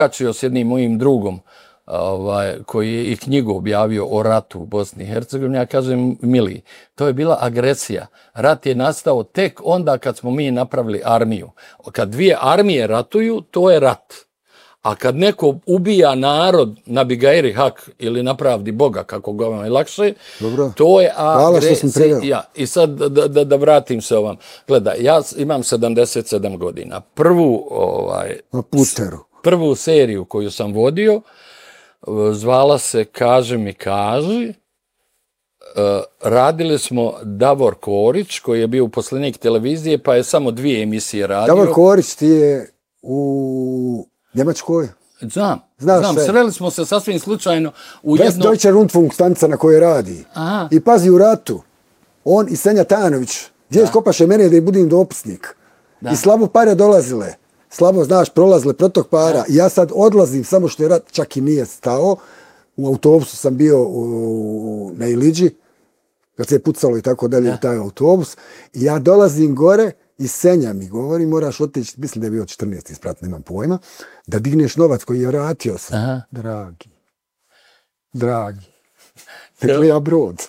kačio s jednim mojim drugom koji je i knjigu objavio o ratu u Bosni i Hercegovini, ja kažem, mili, to je bila agresija. Rat je nastao tek onda kad smo mi napravili armiju. Kad dvije armije ratuju, to je rat. A kad neko ubija narod na Bigajri hak ili na pravdi Boga, kako ga vam je lakše, dobro. To je agresija. I sad da vratim se ovam. Gledaj, ja imam 77 godina. Prvu seriju koju sam vodio zvala se Kaži mi kaži. Radili smo Davor Korić, koji je bio uposlenik televizije, pa je samo 2 emisije radio. Davor Korić ti je u Njemačkoj? Znam. Sreli smo se sasvim slučajno u jednom... Deutsche Rundfunk stanica na kojoj radi. Aha. I pazi, u ratu, on i Senja Tanović, gdje skopaše mene da je budim dopisnik. Da. I slabo pare dolazile. Slabo, znaš, prolazile protok para. Da. I ja sad odlazim, samo što je rat čak i nije stao. U autobusu sam bio na Iliđi, kad se je pucalo i tako dalje u taj autobus. I ja dolazim gore i Senja mi govori, moraš otići, mislim da je bio 14. sprat, nemam pojma, da digneš novac koji je vratio se. Aha. Dragi. Dakle, ja brod.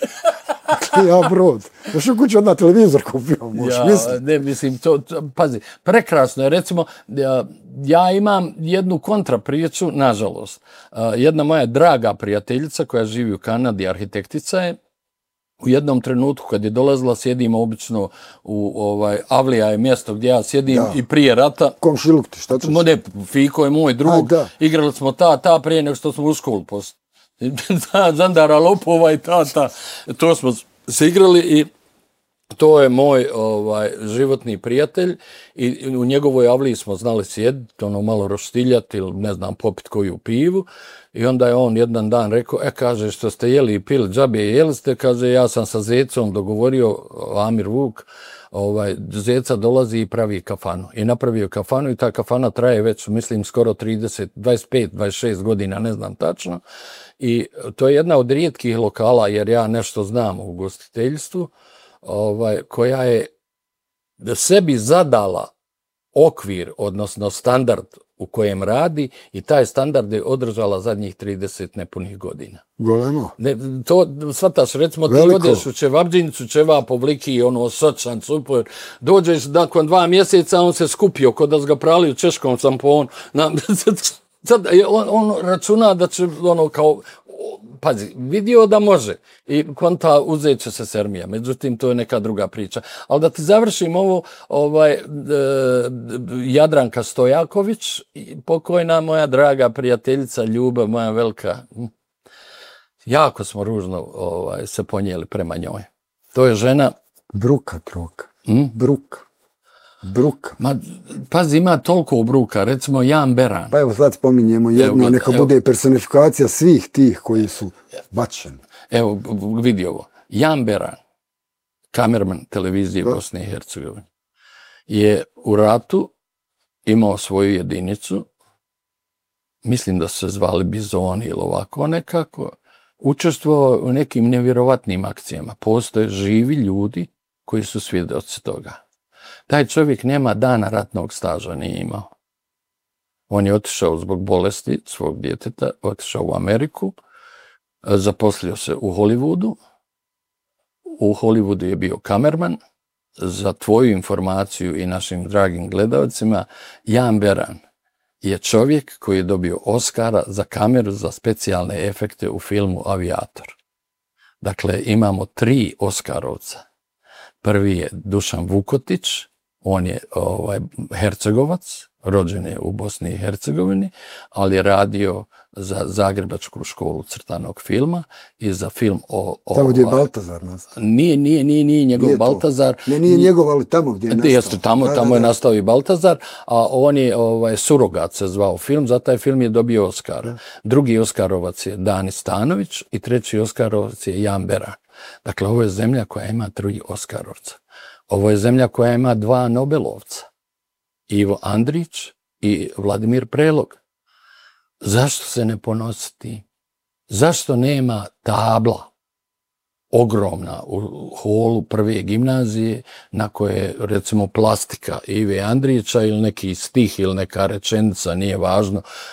Još u kuću odmah televizor kupio, možeš misliti. Ne, mislim, pazi, prekrasno je, recimo, ja imam jednu kontrapriču, nažalost. Jedna moja draga prijateljica koja živi u Kanadi, arhitektica je, u jednom trenutku kad je dolazila, sjedimo obično Avlija je mjesto gdje ja sjedim i prije rata. Komšiluk ti, šta ćeš? Ne, Fiko je moj drug, igrali smo ta prije nego što smo u školu poslije. Zandara Lopova i ta. To smo se igrali i to je moj životni prijatelj i u njegovoj avliji smo znali sjediti, malo roštiljati ili ne znam, popiti koju pivu. I onda je on jedan dan rekao, kaže, što ste jeli i pili džabe, jeli ste, kaže, ja sam sa Zecom dogovorio, Amir Vuk, Zeca dolazi i pravi kafanu. I napravio kafanu i ta kafana traje već, mislim, skoro 30, 25, 26 godina, ne znam tačno. I to je jedna od rijetkih lokala, jer ja nešto znam u ugostiteljstvu, koja je sebi zadala okvir, odnosno standard u kojem radi i taj standard je održala zadnjih 30 nepunih godina. Golemo. To, shvataš, recimo ti odeš u Čevabdžinicu, Čevapovliki, sočan, super, dođeš nakon 2 mjeseca, on se skupio kod da ga prali u češkom šamponu. Sad on računa da će kao, pazi, vidio da može i konta uzet će se Sermija, međutim to je neka druga priča. Ali da ti završim ovo, Jadranka Stojaković, pokojna moja draga prijateljica, ljubav moja velika, jako smo ružno se ponijeli prema njoj. To je žena... Bruka. Ma, pazi, ima toliko bruka, recimo Jan Beran. Pa evo sad spominjemo jedno, neka bude personifikacija svih tih koji su bačeni. Evo, vidi ovo. Jan Beran, kamerman televizije Bosne i Hercegovine, je u ratu imao svoju jedinicu, mislim da se zvali Bizoni ili ovako nekako, učestvovao u nekim nevjerovatnim akcijama. Postoje živi ljudi koji su svjedoci toga. Taj čovjek nema dana ratnog staža, nije imao. On je otišao zbog bolesti svog djeteta, otišao u Ameriku, zaposlio se u Hollywoodu. U Hollywoodu je bio kamerman. Za tvoju informaciju i našim dragim gledalcima, Jan Beran je čovjek koji je dobio Oscara za kameru za specijalne efekte u filmu Avijator. Dakle, imamo 3 Oskarovca. Prvi je Dušan Vukotić, on je Hercegovac, rođen je u Bosni i Hercegovini, ali je radio za Zagrebačku školu crtanog filma i za film o... Tamo gdje je Baltazar nastao. Nije njegov Baltazar. Nije njegov, ali tamo gdje je nastao. Jeste, tamo je nastao i Baltazar, a on je Surogat se zvao film, za taj film je dobio Oskar. Drugi Oskarovac je Dani Stanović i treći Oskarovac je Jan Beran. Dakle, ovo je zemlja koja ima 3 Oskarovca. Ovo je zemlja koja ima 2 Nobelovca. Ivo Andrić i Vladimir Prelog. Zašto se ne ponositi? Zašto nema tabla ogromna u holu prve gimnazije na koje je, recimo, plastika Ive Andrića ili neki stih ili neka rečenica, nije važno,